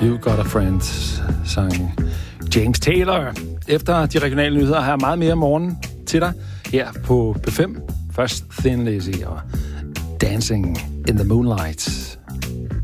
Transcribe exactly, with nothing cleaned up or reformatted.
You've Got a Friend, sang James Taylor. Efter de regionale nyheder har jeg meget mere om morgenen til dig her på P fem. Først Thin Lizzy og Dancing in the Moonlight.